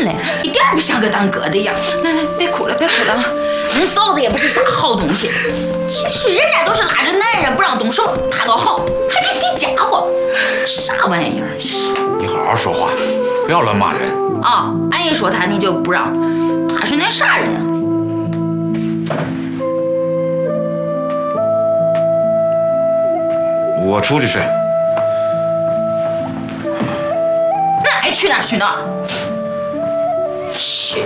嘞，一点不像个当哥的样。来，别哭了，别哭了啊！恁嫂子也不是啥好东西，真是人家都是拉着男人不让动手，她倒好，还给递家伙，啥玩意儿？ 你好好说话，不要乱骂人啊！俺一说他，你就不让，他是那啥人啊？ 我出去睡。 那爱去哪儿去哪儿。是。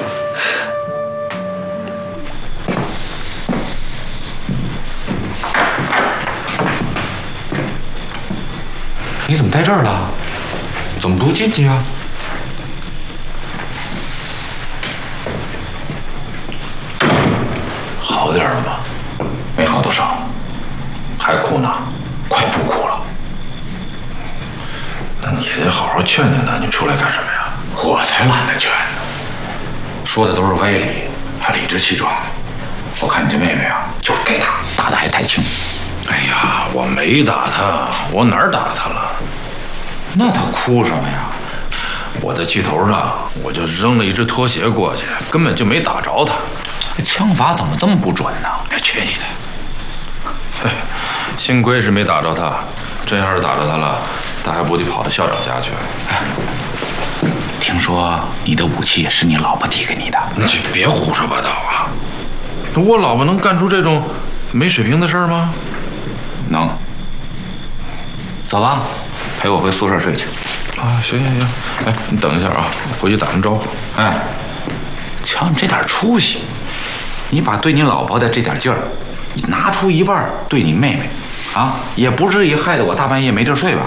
你怎么在这儿了？怎么不进去啊？好点了吗？没好多少，还哭呢？快不哭了。那你得好好劝劝他，你出来干什么呀？我才懒得劝呢。说的都是歪理，还理直气壮。我看你这妹妹啊，就是该打，打的还太轻。哎呀，我没打她，我哪儿打她了？那她哭什么呀？我在气头上，我就扔了一只拖鞋过去，根本就没打着她。这枪法怎么这么不准呢？去你的！幸亏是没打着她，真要是打着她了，她还不得跑到校长家去？哎， 听说你的武器也是你老婆递给你的？ 你别胡说八道啊！我老婆能干出这种没水平的事儿吗？ 能。走吧，陪我回宿舍睡去。 啊，行。哎，你等一下啊，回去打声招呼。 哎，瞧你这点出息，你把对你老婆的这点劲儿，你拿出一半对你妹妹，啊，也不至于害得我大半夜没地睡吧？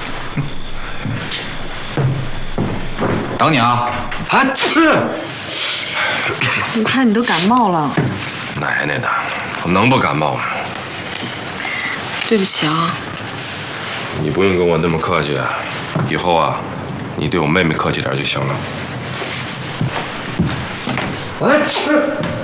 等你啊！ 啊，吃！ 我看你都感冒了。 奶奶的，我能不感冒吗？ 对不起啊。 你不用跟我那么客气，以后啊，你对我妹妹客气点就行了。我吃。